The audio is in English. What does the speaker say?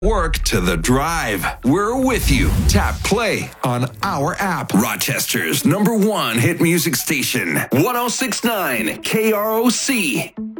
Work to the drive. We're with you. Tap play on our app. Rochester's #1 hit music station. 1069 KROC.